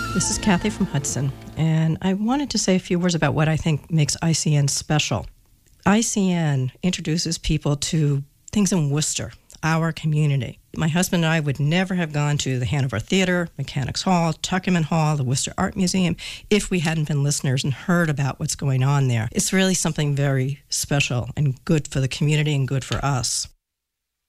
This is Kathy from Hudson, and I wanted to say a few words about what I think makes ICN special. ICN introduces people to things in Worcester, our community. My husband and I would never have gone to the Hanover Theater, Mechanics Hall, Tuckerman Hall, the Worcester Art Museum, if we hadn't been listeners and heard about what's going on there. It's really something very special and good for the community and good for us.